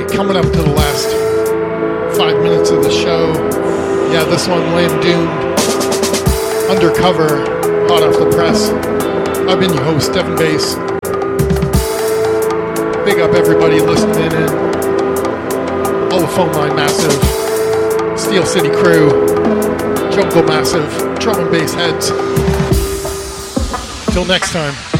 Coming up to the last 5 minutes of the show. Yeah, this one, Lamb Doomed, Undercover, hot off the press. I've been your host, Devin Bass. Big up everybody listening in. All the phone line massive. Steel City crew. Jungle massive. Drum and bass heads. Till next time.